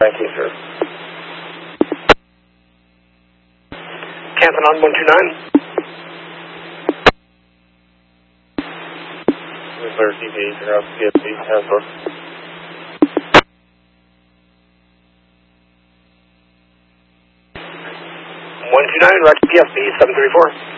Thank you, sir. Canton on 129. Clear TV, you're out PSP, Hasbro. 129, Roger PSP, 734.